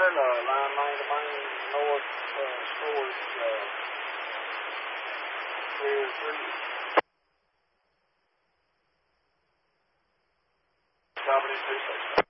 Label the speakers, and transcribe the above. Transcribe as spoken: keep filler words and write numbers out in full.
Speaker 1: uh, line main to main, north, uh, towards, uh, three oh three. Copy, two six.